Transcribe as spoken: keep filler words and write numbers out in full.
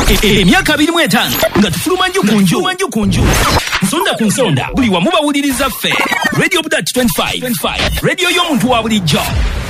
emyaka abiri mu etaano nga tufuluma nju ku nju nju ku nju nsonda ku nsonda buli wamu bawuliriza ffe Radio Budat twenty-five Radio y'omuntu wa bulijjo.